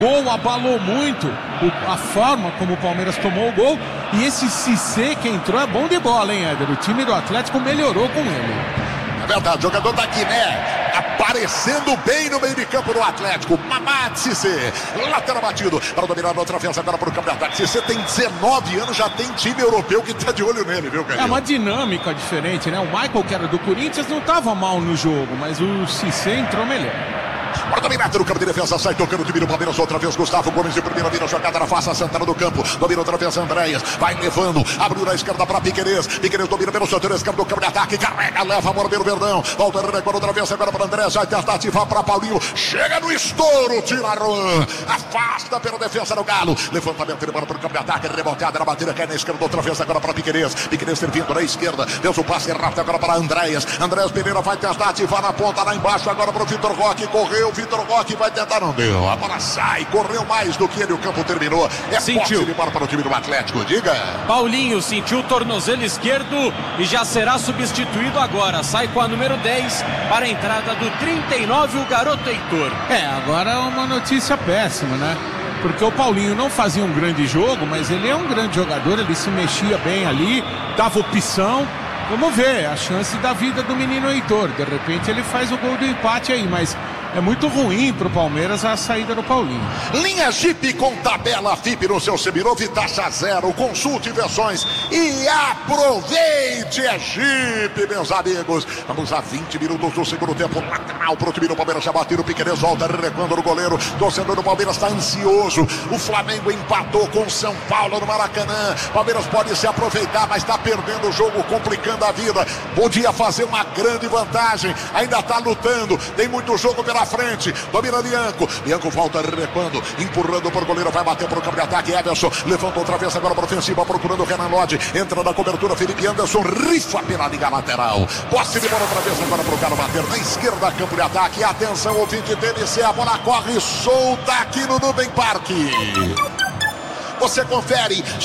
O gol abalou muito a forma como o Palmeiras tomou o gol. E esse Cissé que entrou é bom de bola, hein, Éder? O time do Atlético melhorou com ele. É verdade, o jogador da Guiné aparecendo bem no meio de campo do Atlético. Mamad Cissé, lateral batido para dominar outra vez agora para o campo de ataque. Cissé tem 19 anos, já tem time europeu que está de olho nele, viu, Carlinhos? É uma dinâmica diferente, né? O Michael, que era do Corinthians, não estava mal no jogo, mas o Cissé entrou melhor. Para dominar no campo de defesa, sai tocando o time do Palmeiras outra vez. Gustavo Gomes de primeira vira, jogada na face, Santana do campo. Domina outra vez Andréas, vai levando, abriu na esquerda para Piquerez. Piquerez domina pelo setor esquerdo do campo de ataque, carrega, leva, Morbeiro Verdão. Volta a recuar outra vez agora para Andréas, vai tentar ativar para Paulinho. Chega no estouro, tira Aruan, afasta pela defesa do Galo. Levantamento ele para o campo de ataque, reboteada na batida, cai na esquerda outra vez agora para Piquerez. Piquerez servindo na esquerda, deu o passe rápido agora para Andréas. Andréas Pereira vai tentar ativar na ponta lá embaixo agora para o Vitor Roque. Correu, Vitor Roque vai tentar, não deu. A bola sai, correu mais do que ele, o campo terminou. É posse de bola para o time do Atlético, diga. Paulinho sentiu o tornozelo esquerdo e já será substituído agora. Sai com a número 10 para a entrada do 39, o garoto Heitor. Agora é uma notícia péssima, né? Porque o Paulinho não fazia um grande jogo, mas ele é um grande jogador, ele se mexia bem ali, dava opção. Vamos ver a chance da vida do menino Heitor. De repente ele faz o gol do empate aí, mas é muito ruim pro Palmeiras a saída do Paulinho. Linha Jeep com tabela FIP no seu Seminovit, taxa zero. Consulte versões e aproveite. É Jeep, meus amigos. Vamos a 20 minutos do segundo tempo. Lateral pro time do Palmeiras. Já bateu o Piquerez, volta recuando no goleiro. Torcedor do Palmeiras está ansioso. O Flamengo empatou com São Paulo no Maracanã. Palmeiras pode se aproveitar, mas está perdendo o jogo, complicando a vida. Podia fazer uma grande vantagem. Ainda está lutando. Tem muito jogo pela frente, domina Lianco. Lianco volta recuando, empurrando por goleiro, vai bater para o campo de ataque. Everson levanta outra vez agora para a ofensiva, procurando o Renan Lodge. Entra na cobertura, Felipe Anderson rifa pela liga lateral. Posse de bola outra vez agora para o Galo bater na esquerda, campo de ataque. Atenção, ouvinte TNC, a bola corre solta aqui no Nubem Parque. Você confere.